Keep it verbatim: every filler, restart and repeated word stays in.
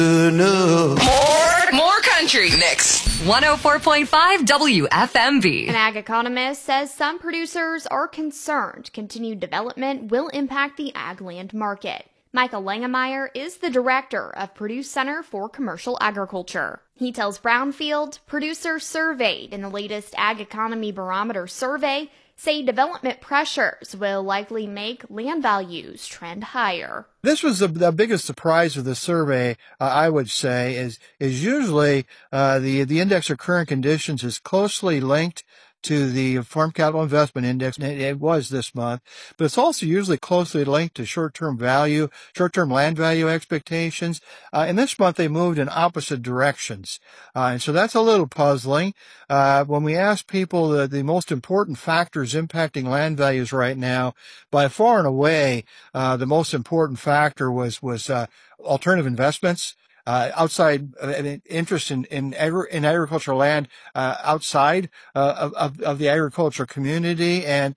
More, more country next. one oh four point five W F M V. An ag economist says some producers are concerned continued development will impact the ag land market. Michael Langemeyer is the director of Purdue Center for Commercial Agriculture. He tells Brownfield producers surveyed in the latest Ag Economy Barometer survey say development pressures will likely make land values trend higher. This was the, the biggest surprise of the survey, uh, I would say, is is usually uh, the the index of current conditions is closely linked to the Farm Capital Investment Index, and it was this month, but it's also usually closely linked to short-term value, short-term land value expectations. Uh, and this month they moved in opposite directions. Uh, and so that's a little puzzling. Uh, when we ask people the, the most important factors impacting land values right now, by far and away, uh, the most important factor was, was, uh, alternative investments. Uh, outside uh, interest in in, agri- in agricultural land uh, outside uh, of, of the agricultural community, and